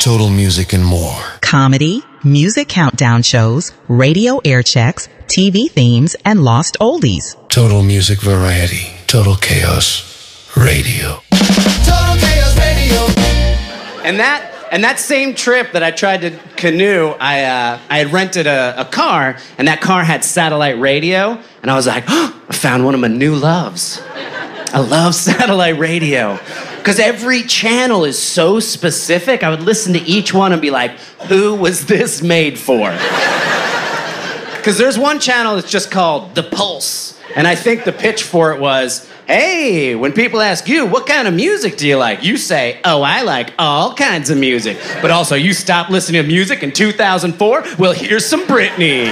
Total Music and more. Comedy, music countdown shows, radio air checks, TV themes, and lost oldies. Total Music Variety. Total Chaos Radio. Total Chaos Radio. And that same trip that I tried to canoe, I had rented a car, and that car had satellite radio, and I was like, oh, I found one of my new loves. I love satellite radio. Because every channel is so specific, I would listen to each one and be like, who was this made for? Because there's one channel that's just called The Pulse, and I think the pitch for it was, hey, when people ask you, what kind of music do you like? You say, oh, I like all kinds of music. But also, you stopped listening to music in 2004? Well, here's some Britney.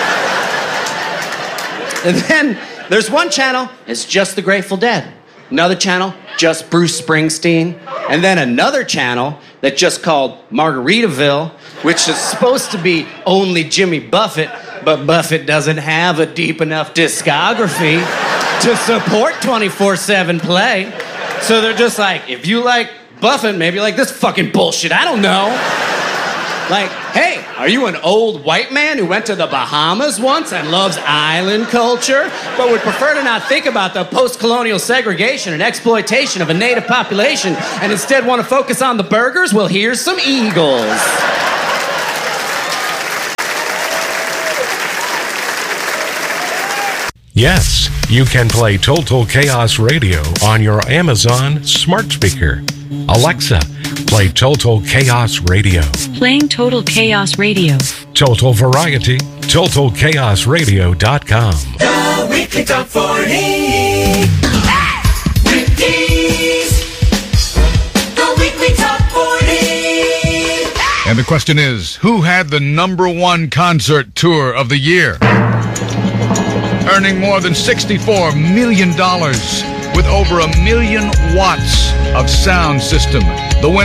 And then there's one channel, it's just the Grateful Dead. Another channel, just Bruce Springsteen. And then another channel that just called Margaritaville, which is supposed to be only Jimmy Buffett, but Buffett doesn't have a deep enough discography to support 24/7 play. So they're just like, if you like Buffett, maybe you like this fucking bullshit. I don't know. Like, hey, are you an old white man who went to the Bahamas once and loves island culture, but would prefer to not think about the post-colonial segregation and exploitation of a native population and instead want to focus on the burgers? Well, here's some Eagles. Yes, you can play Total Chaos Radio on your Amazon smart speaker. Alexa, play Total Chaos Radio. Playing Total Chaos Radio. Total Variety, TotalChaosRadio.com. The Weekly Top 40. Ricky's. The Weekly Top 40. And the question is, who had the #1 concert tour of the year? Earning more than $64 million with over 1 million watts of sound system. The winner